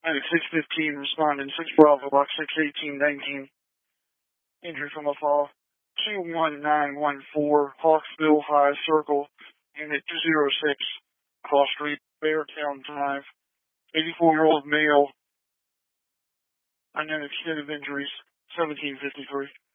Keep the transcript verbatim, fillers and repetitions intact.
Medic six fifteen responding six Bravo, box six eighteen nineteen. Injury from a fall. two one nine one four, Hawksville High Circle, Unit two oh six, Cross Street, Beartown Drive. eighty-four-year-old male. Unknown extent of injuries, seventeen fifty-three.